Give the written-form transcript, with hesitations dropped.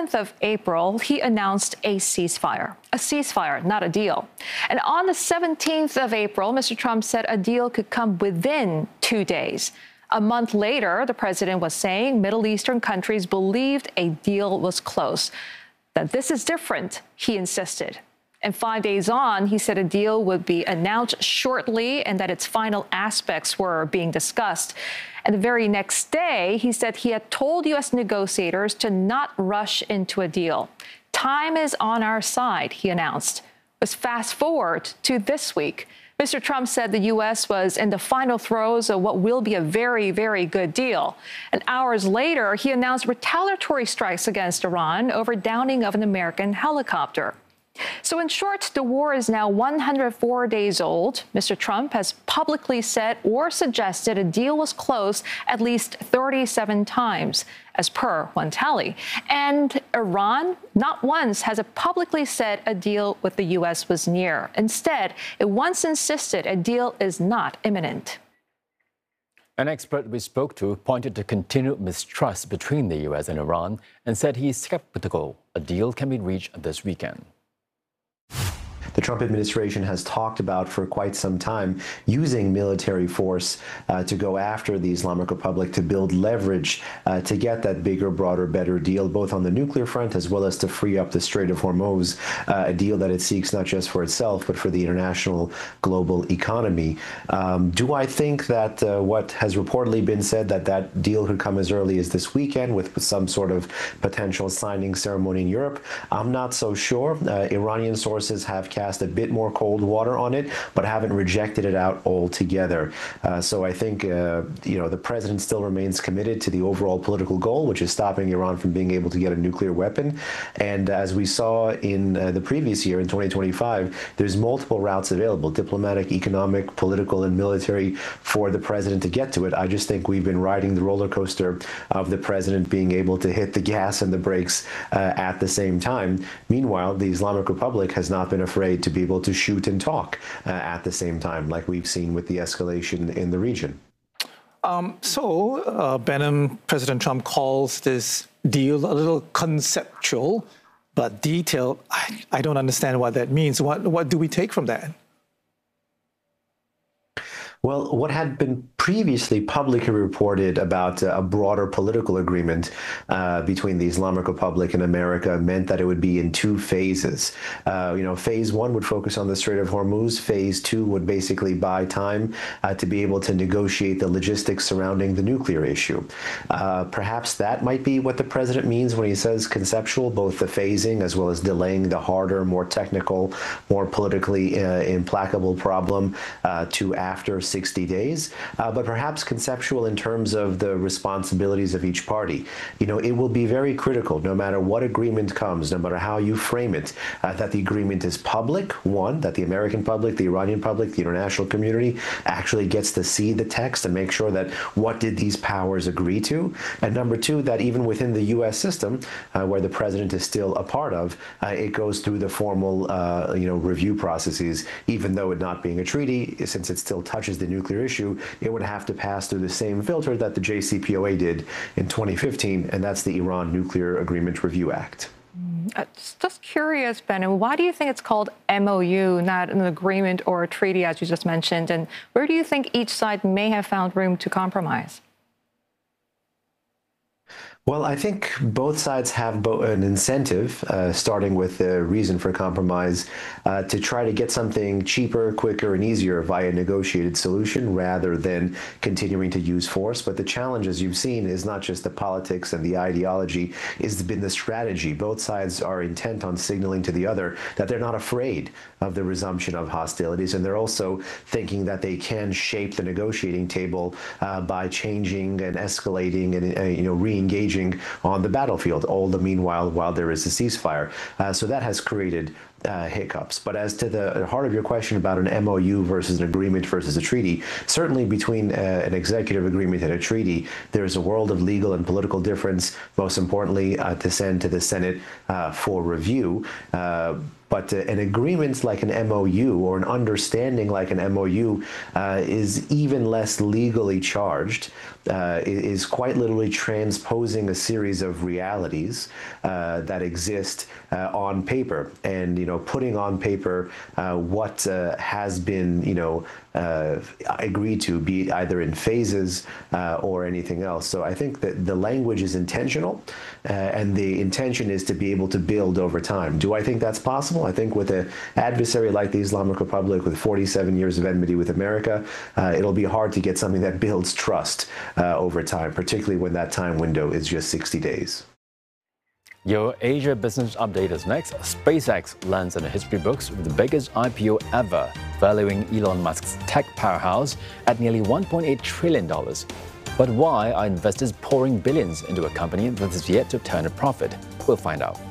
11th of April, he announced a ceasefire, not a deal. And on the 17th of April, Mr. Trump said a deal could come within 2 days. A month later, the president was saying Middle Eastern countries believed a deal was close. That this is different, he insisted. And 5 days on, he said a deal would be announced shortly and that its final aspects were being discussed. And the very next day, he said he had told U.S. negotiators to not rush into a deal. Time is on our side, he announced. Let's fast forward to this week. Mr. Trump said the U.S. was in the final throes of what will be a very, very good deal. And hours later, he announced retaliatory strikes against Iran over downing of an American helicopter. So in short, the war is now 104 days old. Mr. Trump has publicly said or suggested a deal was close at least 37 times, as per one tally. And Iran not once has it publicly said a deal with the U.S. was near. Instead, it once insisted a deal is not imminent. An expert we spoke to pointed to continued mistrust between the U.S. and Iran and said he's skeptical a deal can be reached this weekend. The Trump administration has talked about for quite some time using military force to go after the Islamic Republic to build leverage to get that bigger, broader, better deal, both on the nuclear front as well as to free up the Strait of Hormuz, a deal that it seeks not just for itself, but for the international global economy. Do I think that what has reportedly been said, that that deal could come as early as this weekend with some sort of potential signing ceremony in Europe? I'm not so sure. Iranian sources have cast a bit more cold water on it, but haven't rejected it out altogether. So I think, the president still remains committed to the overall political goal, which is stopping Iran from being able to get a nuclear weapon. And as we saw in the previous year, in 2025, there's multiple routes available, diplomatic, economic, political, and military, for the president to get to it. I just think we've been riding the roller coaster of the president being able to hit the gas and the brakes at the same time. Meanwhile, the Islamic Republic has not been afraid to be able to shoot and talk at the same time, like we've seen with the escalation in the region. Benham, President Trump calls this deal a little conceptual, but detailed. I don't understand what that means. What do we take from that? Well, what had been previously publicly reported about a broader political agreement between the Islamic Republic and America meant that it would be in two phases. Phase one would focus on the Strait of Hormuz. Phase two would basically buy time to be able to negotiate the logistics surrounding the nuclear issue. Perhaps that might be what the president means when he says conceptual, both the phasing as well as delaying the harder, more technical, more politically implacable problem to after 60 days, but perhaps conceptual in terms of the responsibilities of each party. It will be very critical, no matter what agreement comes, no matter how you frame it, that the agreement is public, one, that the American public, the Iranian public, the international community actually gets to see the text and make sure that what did these powers agree to, and number two, that even within the U.S. system, where the president is still a part of, it goes through the formal, review processes, even though it not being a treaty, since it still touches the nuclear issue, it would have to pass through the same filter that the JCPOA did in 2015, and that's the Iran Nuclear Agreement Review Act. Just curious, Ben, why do you think it's called MOU, not an agreement or a treaty, as you just mentioned? And where do you think each side may have found room to compromise? Well, I think both sides have an incentive, starting with the reason for compromise, to try to get something cheaper, quicker, and easier via a negotiated solution rather than continuing to use force. But the challenge, as you've seen, is not just the politics and the ideology, it's been the strategy. Both sides are intent on signaling to the other that they're not afraid of the resumption of hostilities, and they're also thinking that they can shape the negotiating table by changing and escalating and re-engaging on the battlefield, all the meanwhile while there is a ceasefire. So that has created hiccups. But as to the heart of your question about an MOU versus an agreement versus a treaty, certainly between an executive agreement and a treaty, there's a world of legal and political difference, most importantly to send to the Senate for review. But an agreement like an MOU or an understanding like an MOU is even less legally charged, is quite literally transposing a series of realities that exist on paper, and putting on paper what has been agreed to, be it either in phases or anything else. So I think that the language is intentional, and the intention is to be able to build over time. Do I think that's possible? I think with an adversary like the Islamic Republic, with 47 years of enmity with America, it'll be hard to get something that builds trust over time, particularly when that time window is just 60 days. Your Asia Business Update is next. SpaceX lands in the history books with the biggest IPO ever, valuing Elon Musk's tech powerhouse at nearly $1.8 trillion. But why are investors pouring billions into a company that is yet to turn a profit? We'll find out.